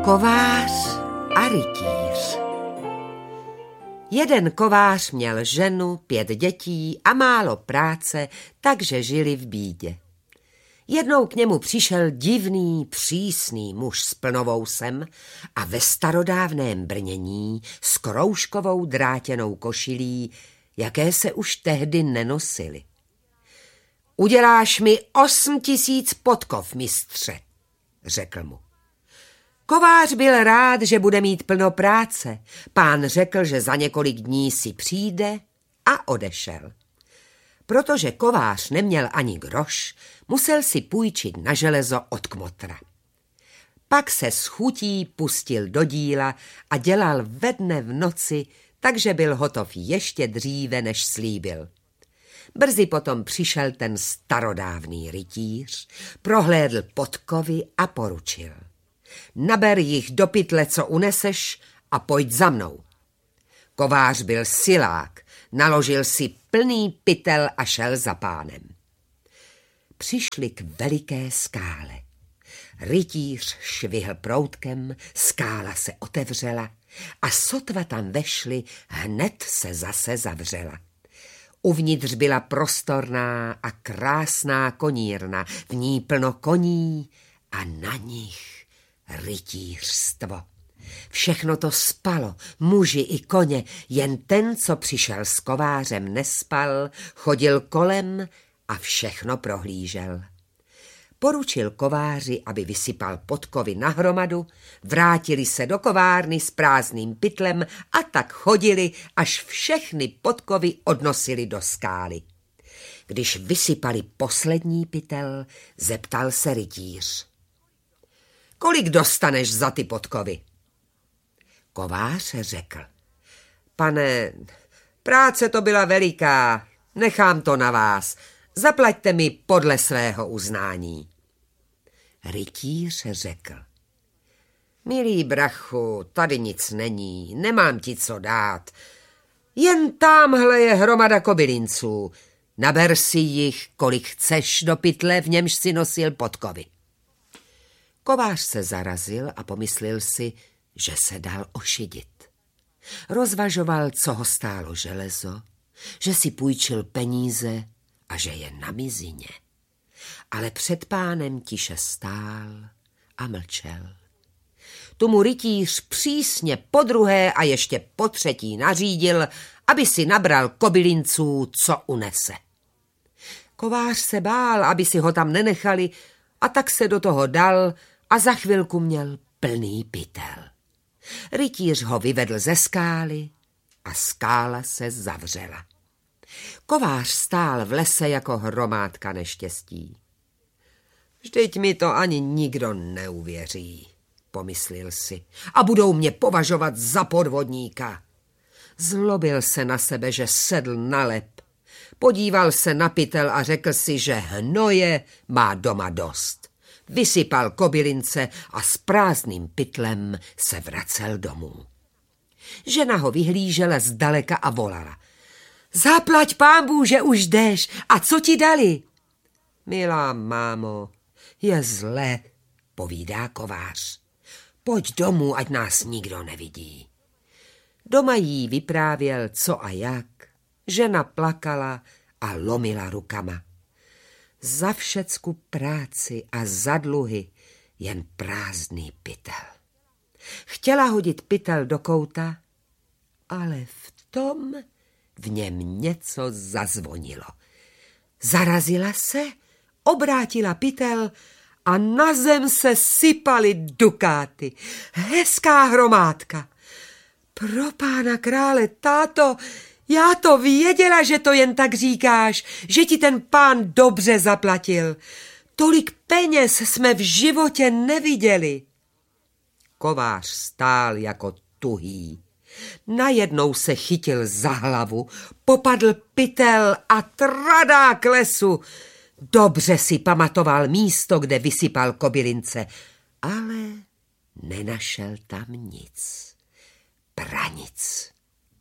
Kovář a rytíř. Jeden kovář měl ženu, 5 dětí a málo práce, takže žili v bídě. Jednou k němu přišel divný, přísný muž s plnovousem a ve starodávném brnění s kroužkovou drátěnou košilí, jaké se už tehdy nenosily. Uděláš mi 8 000 podkov, mistře, řekl mu. Kovář byl rád, že bude mít plno práce. Pán řekl, že za několik dní si přijde a odešel. Protože kovář neměl ani groš, musel si půjčit na železo od kmotra. Pak se s chutí pustil do díla a dělal ve dne v noci, takže byl hotov ještě dříve, než slíbil. Brzy potom přišel ten starodávný rytíř, prohlédl podkovy a poručil. Naber jich do pytle, co uneseš, a pojď za mnou. Kovář byl silák, naložil si plný pytel a šel za pánem. Přišli k veliké skále. Rytíř švihl proutkem, skála se otevřela a sotva tam vešli, hned se zase zavřela. Uvnitř byla prostorná a krásná konírna, v ní plno koní a na nich rytířstvo. Všechno to spalo, muži i koně, jen ten, co přišel s kovářem, nespal, chodil kolem a všechno prohlížel. Poručil kováři, aby vysypal podkovy na hromadu, vrátili se do kovárny s prázdným pytlem a tak chodili, až všechny podkovy odnosili do skály. Když vysypali poslední pytel, zeptal se rytíř. Kolik dostaneš za ty podkovy? Kovář řekl. Pane, práce to byla veliká, nechám to na vás, zaplaťte mi podle svého uznání. Rytíř řekl. Milý brachu, tady nic není, nemám ti co dát. Jen támhle je hromada kobylinců, naber si jich, kolik chceš do pytle, v němž si nosil podkovy. Kovář se zarazil a pomyslel si, že se dal ošidit. Rozvažoval, co ho stálo železo, že si půjčil peníze a že je na mizině. Ale před pánem tiše stál a mlčel. Tu mu rytíř přísně podruhé a ještě potřetí nařídil, aby si nabral kobylinců, co unese. Kovář se bál, aby si ho tam nenechali, a tak se do toho dal a za chvilku měl plný pytel. Rytíř ho vyvedl ze skály a skála se zavřela. Kovář stál v lese jako hromádka neštěstí. Vždyť mi to ani nikdo neuvěří, pomyslel si, a budou mě považovat za podvodníka. Zlobil se na sebe, že sedl na lep. Podíval se na pytel a řekl si, že hnoje má doma dost. Vysypal kobylince a s prázdným pytlem se vracel domů. Žena ho vyhlížela zdaleka a volala. Zaplať pánbůh, že už jdeš, a co ti dali? Milá mámo, je zle, povídá kovář. Pojď domů, ať nás nikdo nevidí. Doma jí vyprávěl, co a jak. Žena plakala a lomila rukama. Za všecku práci a za dluhy jen prázdný pytel. Chtěla hodit pytel do kouta, ale v tom v něm něco zazvonilo. Zarazila se, obrátila pytel a na zem se sypaly dukáty. Hezká hromádka. Pro pána krále, táto, já to věděla, že to jen tak říkáš, že ti ten pán dobře zaplatil. Tolik peněz jsme v životě neviděli. Kovář stál jako tuhý. Najednou se chytil za hlavu, popadl pytel a tradá k lesu. Dobře si pamatoval místo, kde vysypal kobylince, ale nenašel tam nic. Pranic.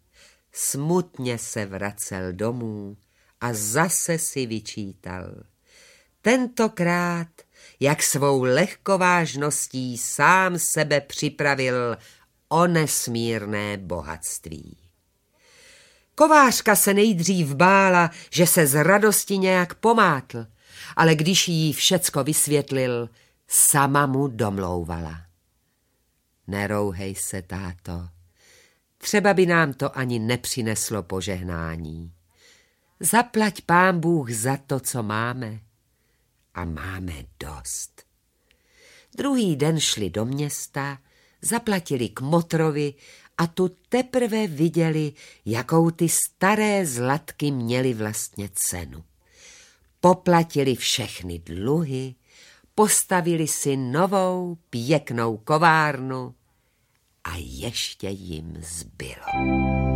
Smutně se vracel domů a zase si vyčítal. Tentokrát jak svou lehkovážností sám sebe připravil o nesmírné bohatství. Kovářka se nejdřív bála, že se z radosti nějak pomátl, ale když jí všecko vysvětlil, sama mu domlouvala. Nerouhej se, táto, třeba by nám to ani nepřineslo požehnání. Zaplať Pán Bůh za to, co máme. A máme dost. Druhý den šli do města, zaplatili kmotrovi a tu teprve viděli, jakou ty staré zlatky měly vlastně cenu. Poplatili všechny dluhy, postavili si novou pěknou kovárnu a ještě jim zbylo.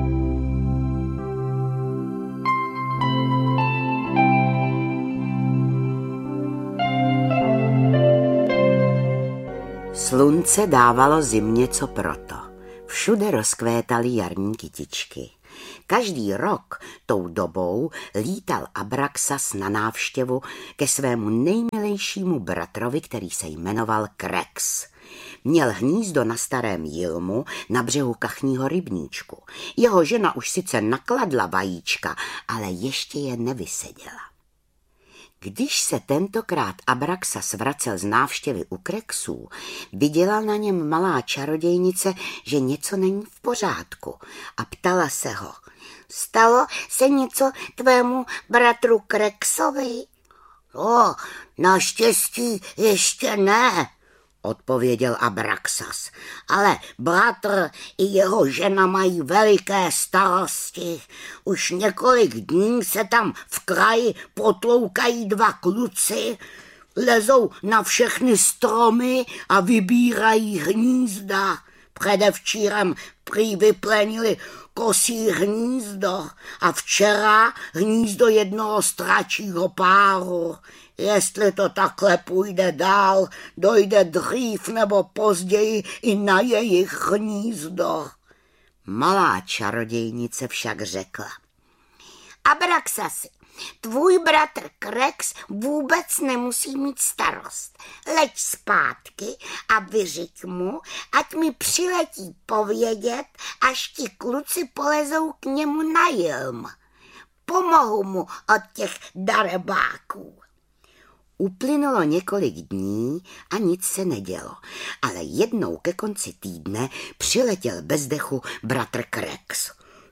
Slunce dávalo zimě co proto. Všude rozkvétaly jarní kytičky. Každý rok tou dobou lítal Abraxas na návštěvu ke svému nejmilejšímu bratrovi, který se jmenoval Krex. Měl hnízdo na starém jilmu na břehu kachního rybníčku. Jeho žena už sice nakladla vajíčka, ale ještě je nevyseděla. Když se tentokrát Abraxas vracel z návštěvy u Krexů, viděla na něm malá čarodějnice, že něco není v pořádku a ptala se ho. Stalo se něco tvému bratru Krexovi? O, naštěstí ještě ne, odpověděl Abraxas, ale bratr i jeho žena mají veliké starosti. Už několik dní se tam v kraji potloukají dva kluci, lezou na všechny stromy a vybírají hnízda. Předevčírem prý vyplenili kosí hnízdo a včera hnízdo jednoho stračího páru. Jestli to takhle půjde dál, dojde dřív nebo později i na jejich hnízdo. Malá čarodějnice však řekla. Abraxasi, tvůj bratr Krex vůbec nemusí mít starost. Leď zpátky a vyřiď mu, ať mi přiletí povědět, až ti kluci polezou k němu na jilm. Pomohu mu od těch darebáků. Uplynulo několik dní a nic se nedělo, ale jednou ke konci týdne přiletěl bez dechu bratr Krex.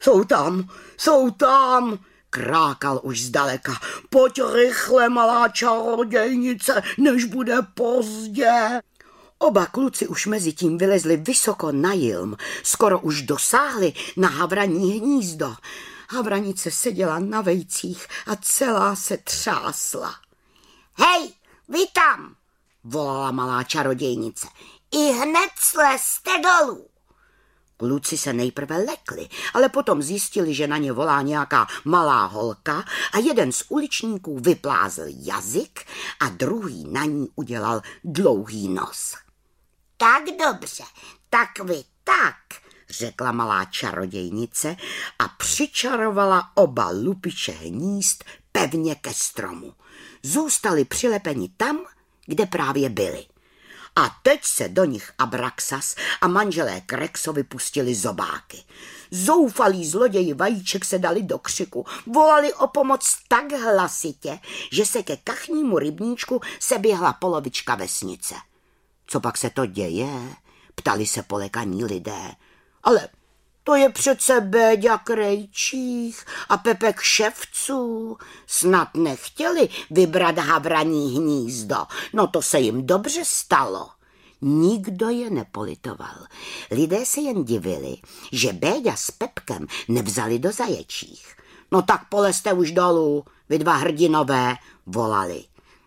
Jsou tam, krákal už zdaleka. Pojď rychle, malá čarodějnice, než bude pozdě. Oba kluci už mezi tím vylezli vysoko na jilm, skoro už dosáhli na havraní hnízdo. Havranice seděla na vejcích a celá se třásla. Hej, vy tam, volala malá čarodějnice, i hned slezte dolů. Kluci se nejprve lekli, ale potom zjistili, že na ně volá nějaká malá holka a jeden z uličníků vyplázl jazyk a druhý na ní udělal dlouhý nos. Tak dobře, tak vy tak, řekla malá čarodějnice a přičarovala oba lupiče hnízd pevně ke stromu. Zůstali přilepeni tam, kde právě byli. A teď se do nich Abraxas a manželé Krexovi pustili zobáky. Zoufalí zloději vajíček se dali do křiku, volali o pomoc tak hlasitě, že se ke kachnímu rybníčku seběhla polovička vesnice. Co pak se to děje? Ptali se polekaní lidé. Ale to je přece Béďa Krejčích a Pepek Ševců. Snad nechtěli vybrat havraní hnízdo. No to se jim dobře stalo. Nikdo je nepolitoval. Lidé se jen divili, že Béďa s Pepkem nevzali do Zaječích. No tak polezte už dolů, vy dva hrdinové, volali.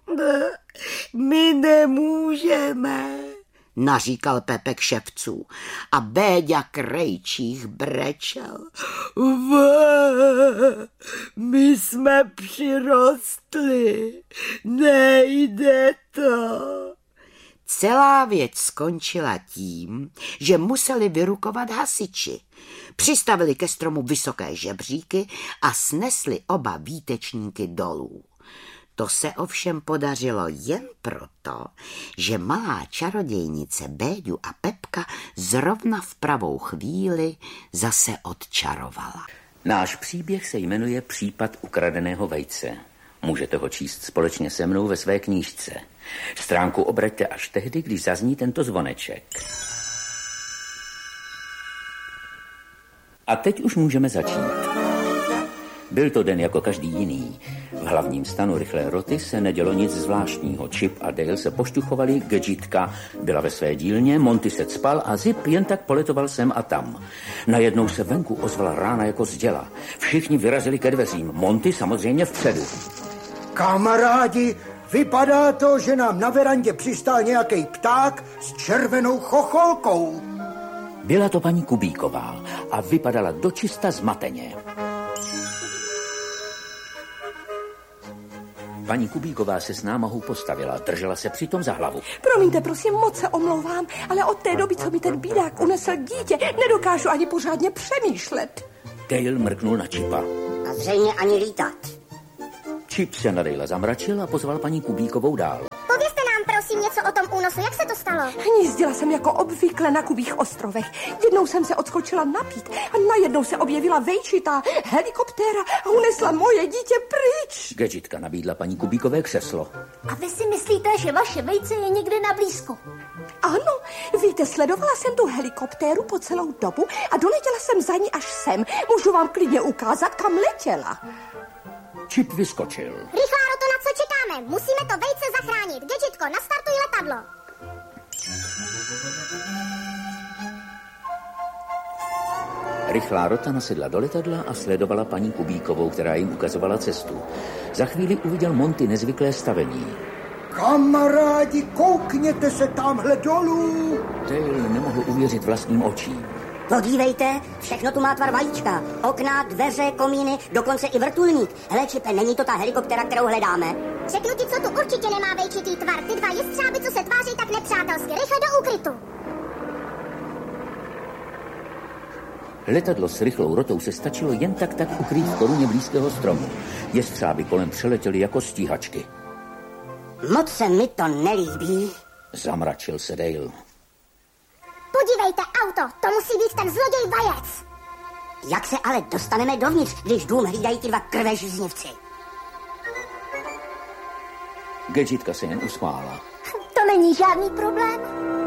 My nemůžeme, naříkal Pepek Ševců a Béďa Krejčích brečel. My jsme přirostli, nejde to. Celá věc skončila tím, že museli vyrukovat hasiči. Přistavili ke stromu vysoké žebříky a snesli oba výtečníky dolů. To se ovšem podařilo jen proto, že malá čarodějnice Béďu a Pepka zrovna v pravou chvíli zase odčarovala. Náš příběh se jmenuje Případ ukradeného vejce. Můžete ho číst společně se mnou ve své knížce. Stránku obraťte až tehdy, když zazní tento zvoneček. A teď už můžeme začít. Byl to den jako každý jiný. V hlavním stanu rychlé roty se nedělo nic zvláštního. Chip a Dale se pošťuchovali, Gadgetka byla ve své dílně, Monty se cpal a Zip jen tak poletoval sem a tam. Najednou se venku ozvala rána jako z děla. Všichni vyrazili ke dveřím, Monty samozřejmě vpředu. Kamarádi, vypadá to, že nám na verandě přistál nějaký pták s červenou chocholkou. Byla to paní Kubíková a vypadala dočista zmateně. Paní Kubíková se s námahou postavila, držela se přitom za hlavu. Promiňte, prosím, moc se omlouvám, ale od té doby, co mi ten bídák unesl dítě, nedokážu ani pořádně přemýšlet. Dale mrknul na Chipa. A zřejmě ani lítat. Chip se na Dale zamračil a pozval paní Kubíkovou dál. Povězte nám prosím něco o tom únosu, jak se to stalo? Hnízdila jsem jako obvykle na Kubích ostrovech. Jednou jsem se odskočila napít a najednou se objevila vejčitá helikoptéra a unesla moje dítě pryč. Gadgetka nabídla paní Kubíkové křeslo. A vy si myslíte, že vaše vejce je někde na blízku? Ano, víte, sledovala jsem tu helikoptéru po celou dobu a doletěla jsem za ní až sem. Můžu vám klidně ukázat, kam letěla. Chip vyskočil. Rychlá roto, na co čekáme? Musíme to vejce zachránit. Gadgetko, nastartuj letadlo. Rychlá rota nasedla do letadla a sledovala paní Kubíkovou, která jim ukazovala cestu. Za chvíli uviděl Monty nezvyklé stavení. Kamarádi, koukněte se tamhle dolů. Dale nemohl uvěřit vlastním očím. Podívejte, všechno tu má tvar vajíčka. Okna, dveře, komíny, dokonce i vrtulník. Hele, Chipe, není to ta helikoptera, kterou hledáme? Řeknu ti, co tu určitě nemá vejčitý tvar. Ty dva jestřáby, co se tváří tak nepřátelsky. Rychle do úkrytu. Letadlo s rychlou rotou se stačilo jen tak ukrýt v koruně blízkého stromu. Jestřáby kolem přeletěli jako stíhačky. Moc se mi to nelíbí. Zamračil se Dale. Podívejte, auto, to musí být ten zloděj vajec. Jak se ale dostaneme dovnitř, když dům hlídají ti dva krvežíznivci? Gadgetka se jen usmála. To není žádný problém.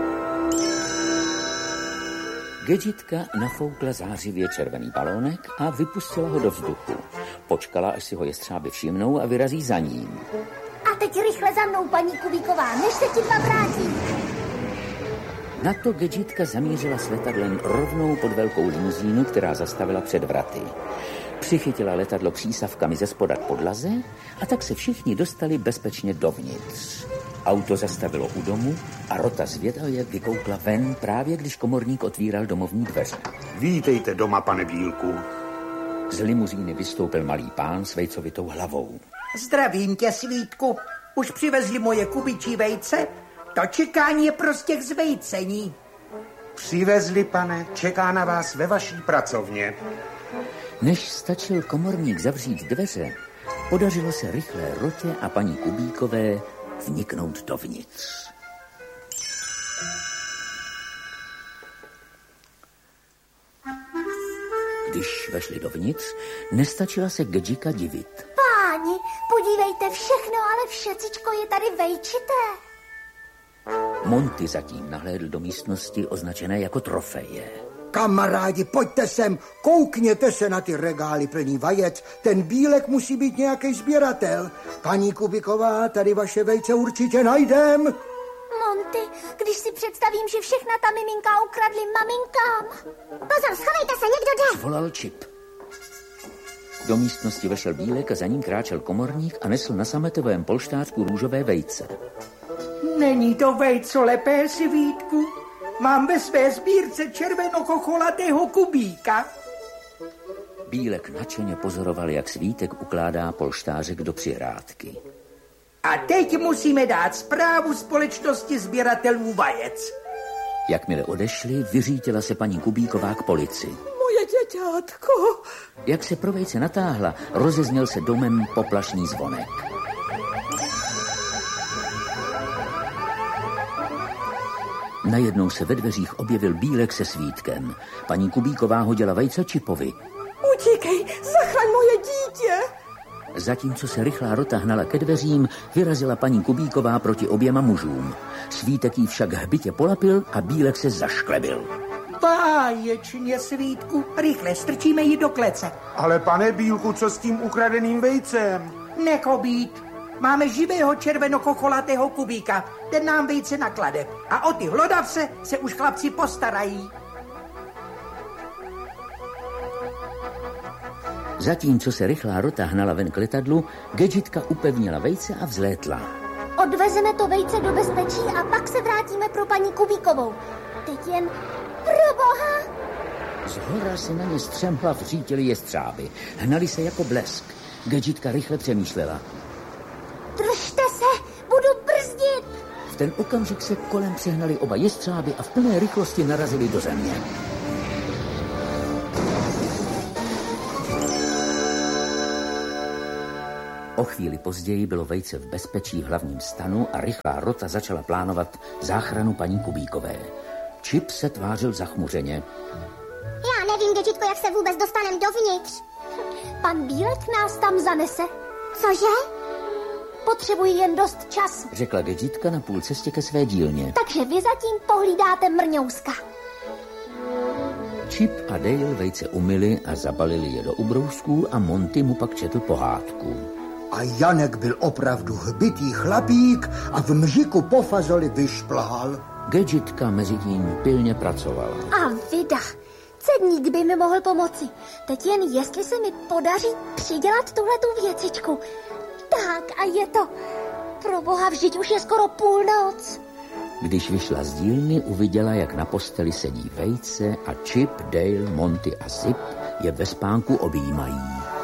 Gadgetka nafoukla zářivě červený balónek a vypustila ho do vzduchu. Počkala, až si ho jestřáby všimnou a vyrazí za ním. A teď rychle za mnou, paní Kubíková, než se ti dva vrátí. Na to Gadgetka zamířila s letadlem rovnou pod velkou limuzínu, která zastavila před vraty. Přichytila letadlo přísavkami ze spoda k podlaze a tak se všichni dostali bezpečně dovnitř. Auto zastavilo u domu a rota zvědavě vykoukla ven, právě když komorník otvíral domovní dveře. Vítejte doma, pane Bílku. Z limuzíny vystoupil malý pán s vejcovitou hlavou. Zdravím tě, Svítku. Už přivezli moje kubičí vejce? To čekání je prostě k zvejcení. Přivezli, pane, čeká na vás ve vaší pracovně. Než stačil komorník zavřít dveře, podařilo se rychlé rotě a paní Kubíkové vniknout dovnitř. Když vešli dovnitř, nestačila se Gadgetka divit. Páni, podívejte, všechno, ale všecičko je tady vejčité. Monty zatím nahlédl do místnosti označené jako trofeje. Kamarádi, pojďte sem, koukněte se na ty regály plný vajec. Ten Bílek musí být nějaký sběratel. Paní Kubíková, tady vaše vejce určitě najdem. Monty, když si představím, že všechna ta miminka ukradli maminkám. Pozor, schovejte se, někdo jde. Zvolal Chip. Do místnosti vešel Bílek a za ním kráčel komorník a nesl na sametovém polštářku růžové vejce. Není to vejcolepé, Svítku. Mám ve své sbírce červenochocholatého kubíka. Bílek nadšeně pozoroval, jak Svítek ukládá polštářek do přihrádky. A teď musíme dát zprávu společnosti sběratelů vajec. Jakmile odešli, vyřítila se paní Kubíková k policii. Moje děťátko. Jak se pro vejce natáhla, rozezněl se domem poplašný zvonek. Najednou se ve dveřích objevil Bílek se Svítkem. Paní Kubíková hodila vejce Čipovi. Utíkej, zachraň moje dítě. Zatímco se rychlá Rota hnala ke dveřím, vyrazila paní Kubíková proti oběma mužům. Svítek jí však hbitě polapil a Bílek se zašklebil. Báječně, Svítku, rychle strčíme ji do klece. Ale pane Bílku, co s tím ukradeným vejcem? Nech ho být. Máme živého červenokocholatého kubíka. Ten nám vejce naklade. A o ty hlodavce se už chlapci postarají. Zatímco se rychlá Rota hnala ven k letadlu, Gadgetka upevnila vejce a vzlétla. Odvezeme to vejce do bezpečí a pak se vrátíme pro paní Kubíkovou. Teď jen proboha. Zhora se na ně střemhlav řítili jestřáby. Hnali se jako blesk. Gadgetka rychle přemýšlela. Držte se, budu brzdit. V ten okamžik se kolem přehnali oba jestřáby a v plné rychlosti narazili do země. O chvíli později bylo vejce v bezpečí v hlavním stanu a rychlá Rota začala plánovat záchranu paní Kubíkové. Čip se tvářil zachmuřeně. Já nevím, Gadgetko, jak se vůbec dostaneme dovnitř. Pan Bílek nás tam zanese. Cože? Potřebuji jen dost času, řekla Gadgetka na půl cestě ke své dílně. takže vy zatím pohlídáte Mrňouska. Čip a Dale vejce umyli a zabalili je do ubrousků a Monty mu pak četl pohádku. A Janek byl opravdu hbitý chlapík a v mžiku po fazoli vyšplhal. Gadgetka mezi tím pilně pracovala. A vida, cedník by mi mohl pomoci. Teď jen jestli se mi podaří přidělat tuhletu věcičku. Tak a je to. Proboha, vždyť už je skoro půlnoc. Když vyšla z dílny, uviděla, jak na posteli sedí vejce a Chip, Dale, Monty a Zip je ve spánku objímají.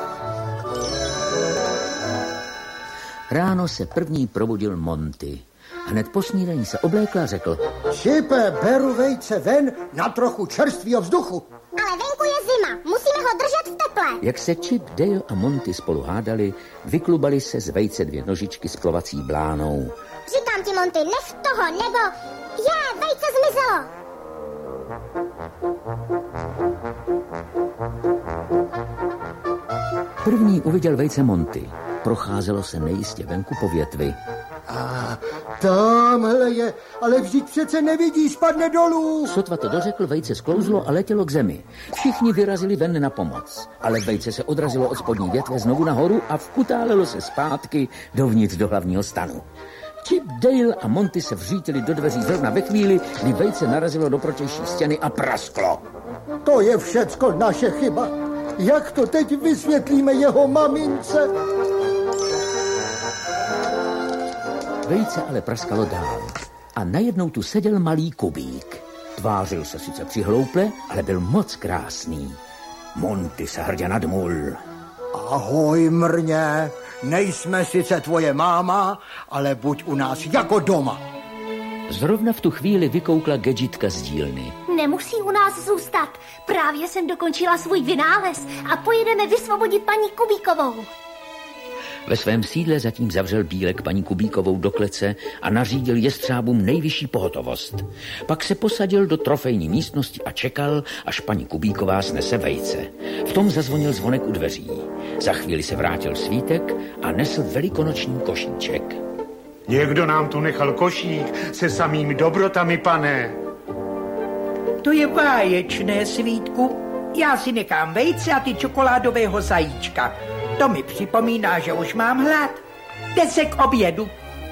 Ráno se první probudil Monty. Hned po snídani se oblékl a řekl: Čipe, beru vejce ven na trochu čerstvého vzduchu. Ale venku je zima, musíme ho držet v teple. Jak se Chip, Dale a Monty spolu hádali, vyklubali se z vejce 2 nožičky s plovací blánou. Říkám ti, Monty, nech toho, nebo... vejce zmizelo. První uviděl vejce Monty. Procházelo se nejistě venku po větvi. A tamhle je, ale vždyť přece nevidí, spadne dolů. Sotva to dořekl, vejce sklouzlo a letělo k zemi. Všichni vyrazili ven na pomoc, ale vejce se odrazilo od spodní větve znovu nahoru a vkutálelo se zpátky dovnitř do hlavního stanu. Chip, Dale a Monty se vřítili do dveří zrovna ve chvíli, kdy vejce narazilo do protější stěny a prasklo. To je všecko naše chyba. Jak to teď vysvětlíme jeho mamince? Vejce ale praskalo dál a najednou tu seděl malý kubík. Tvářil se sice přihlouple, ale byl moc krásný. Monty se hrdě nadmul. Ahoj, Mrně, nejsme sice tvoje máma, ale buď u nás jako doma. Zrovna v tu chvíli vykoukla Gadgetka z dílny. Nemusí u nás zůstat. Právě jsem dokončila svůj vynález a pojedeme vysvobodit paní Kubíkovou. Ve svém sídle zatím zavřel Bílek paní Kubíkovou do klece a nařídil jestřábům nejvyšší pohotovost. Pak se posadil do trofejní místnosti a čekal, až paní Kubíková snese vejce. V tom zazvonil zvonek u dveří. Za chvíli se vrátil Svítek a nesl velikonoční košíček. Někdo nám tu nechal košík se samými dobrotami, pane. To je báječné, Svítku. Já si nechám vejce a ty čokoládového zajíčka. To mi připomíná, že už mám hlad. Jde se k obědu.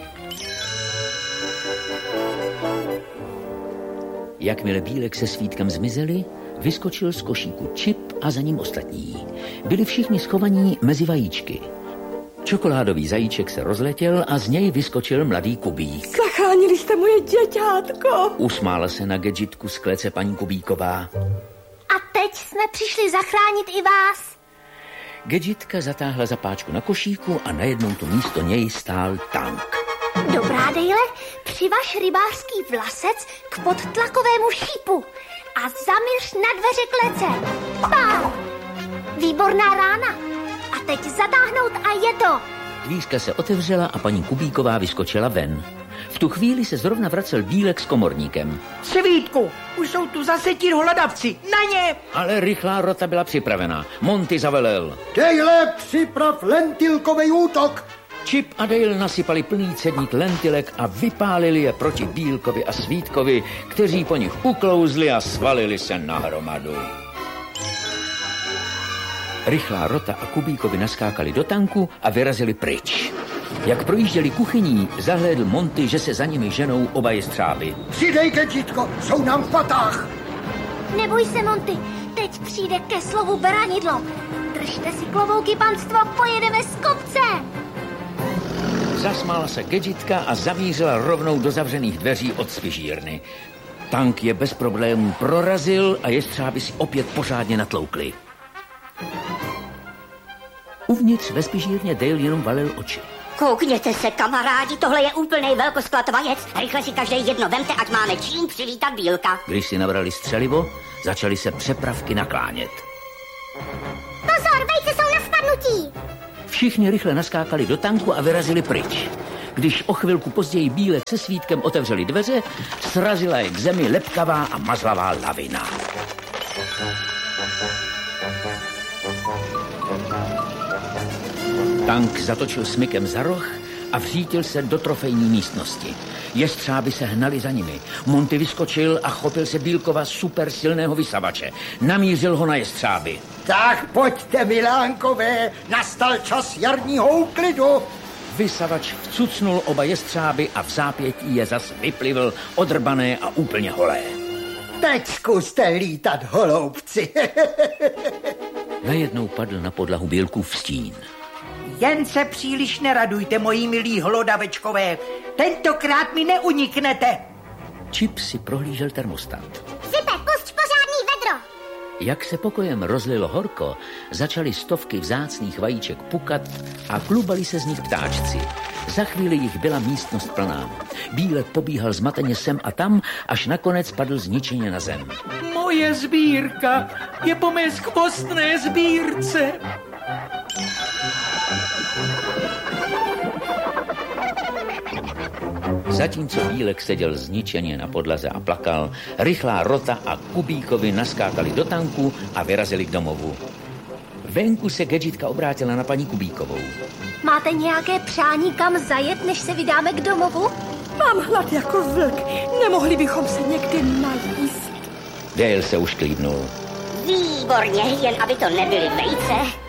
Jakmile Bílek se Svítkem zmizeli, vyskočil z košíku Chip a za ním ostatní. Byli všichni schovaní mezi vajíčky. Čokoládový zajíček se rozletěl a z něj vyskočil mladý kubík. Zachránili jste moje děťátko. Usmála se na Gadgetku z klece paní Kubíková. A teď jsme přišli zachránit i vás. Gadgetka zatáhla zapáčku na košíku a najednou tu místo něj stál tank. Dobrá, Dale, přivaž rybářský vlasec k podtlakovému šípu a zaměř na dveře klece. Pál! Výborná rána. A teď zatáhnout a je to. Dvířka se otevřela a paní Kubíková vyskočila ven. V tu chvíli se zrovna vracel Bílek s komorníkem. Svítku, už jsou tu zase ti hlodavci, na ně! Ale rychlá rota byla připravena. Monty zavelel. Dale, připrav lentilkový útok. Chip a Dale nasypali plný cedník lentilek a vypálili je proti Bílkovi a Svítkovi, kteří po nich uklouzli a svalili se na hromadu. Rychlá rota a Kubíkovi naskákali do tanku a vyrazili pryč. Jak projížděli kuchyní, zahlédl Monty, že se za nimi ženou oba jestřáby. Přidej, Gedžitko, jsou nám v patách. Neboj se, Monty, teď přijde ke slovu beranidlo. Držte si klobouky, panstvo, pojedeme z kopce. Zasmála se Gedžitka a zamířila rovnou do zavřených dveří od spižírny. Tank je bez problémů prorazil a jestřáby si opět pořádně natloukli. Uvnitř ve spižírně Dale jenom valil oči. Koukněte se, kamarádi, tohle je úplnej velkosklad vajec. Rychle si každý jedno vemte, ať máme čím přivítat Bílka. Když si nabrali střelivo, začaly se přepravky naklánět. Pozor, vejce jsou na spadnutí. Všichni rychle naskákali do tanku a vyrazili pryč. Když o chvilku později Bílek se Svítkem otevřeli dveře, srazila je k zemi lepkavá a mazlavá lavina. Tank zatočil smykem za roh a vřítil se do trofejní místnosti. Jestřáby se hnali za nimi. Monty vyskočil a chopil se Bílkova super silného vysavače. Namířil ho na jestřáby. Tak pojďte, milánkové, nastal čas jarního úklidu. Vysavač vcucnul oba jestřáby a v zápětí je zas vyplivl odrbané a úplně holé. Teď zkuste lítat, holoubci. Najednou padl na podlahu Bílkův stín. Jen se příliš neradujte, moji milí hlodavečkové. Tentokrát mi neuniknete. Chip si prohlížel termostat. Sipe, pusť pořádný vedro. Jak se pokojem rozlilo horko, začaly stovky vzácných vajíček pukat a klubali se z nich ptáčci. Za chvíli jich byla místnost plná. Bílek pobíhal zmateně sem a tam, až nakonec padl zničeně na zem. Moje sbírka je po mé skvostné sbírce. Zatímco Bílek seděl zničeně na podlaze a plakal, rychlá rota a Kubíkovi naskákali do tanku a vyrazili k domovu. Venku se Gedžitka obrátila na paní Kubíkovou. Máte nějaké přání, kam zajet, než se vydáme k domovu? Mám hlad jako vlk. Nemohli bychom se někdy najíst. Dale se už klídnul. Výborně, jen aby to nebyly vejce.